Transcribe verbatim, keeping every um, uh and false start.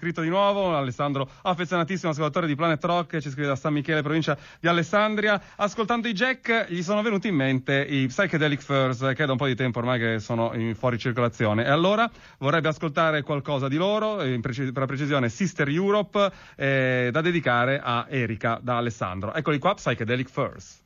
scritto di nuovo, Alessandro affezionatissimo ascoltatore di Planet Rock, ci scrive da San Michele, provincia di Alessandria. Ascoltando i Jack gli sono venuti in mente i Psychedelic Furs, che è da un po' di tempo ormai che sono in fuori circolazione, e allora vorrebbe ascoltare qualcosa di loro, in precis- per la precisione Sister Europe, eh, da dedicare a Erika da Alessandro. Eccoli qua, Psychedelic Furs.